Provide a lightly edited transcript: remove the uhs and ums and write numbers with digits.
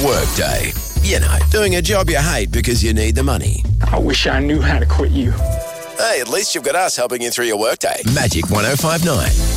Workday. You know, doing a job you hate because you need the money. I wish I knew how to quit you. Hey, at least you've got us helping you through your workday. Magic 105.9.